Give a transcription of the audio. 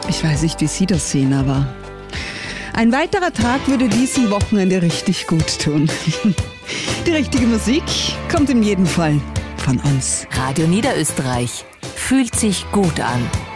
Ich weiß nicht, wie Sie das sehen, aber ein weiterer Tag würde diesem Wochenende richtig gut tun. Die richtige Musik kommt in jedem Fall von uns. Radio Niederösterreich fühlt sich gut an.